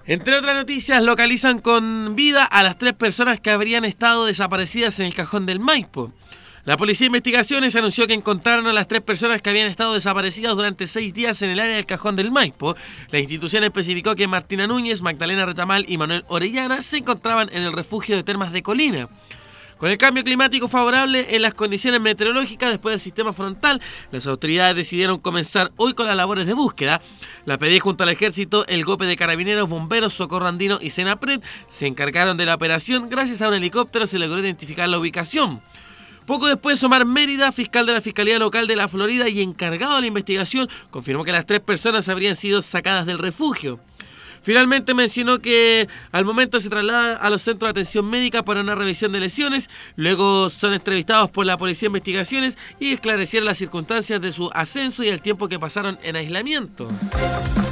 Entre otras noticias, localizan con vida a las 3 personas que habrían estado desaparecidas en el Cajón del Maipo. La Policía de Investigaciones anunció que encontraron a las 3 personas que habían estado desaparecidas durante 6 días en el área del Cajón del Maipo. La institución especificó que Martina Núñez, Magdalena Retamal y Manuel Orellana se encontraban en el refugio de Termas de Colina. Con el cambio climático favorable en las condiciones meteorológicas después del sistema frontal, las autoridades decidieron comenzar hoy con las labores de búsqueda. La PDI junto al Ejército, el GOPE de Carabineros, Bomberos, Socorro Andino y Senapred se encargaron de la operación. Gracias a un helicóptero se logró identificar la ubicación. Poco después, Omar Mérida, fiscal de la Fiscalía Local de la Florida y encargado de la investigación, confirmó que las 3 personas habrían sido sacadas del refugio. Finalmente mencionó que al momento se traslada a los centros de atención médica para una revisión de lesiones, luego son entrevistados por la Policía de Investigaciones y esclarecieron las circunstancias de su ascenso y el tiempo que pasaron en aislamiento.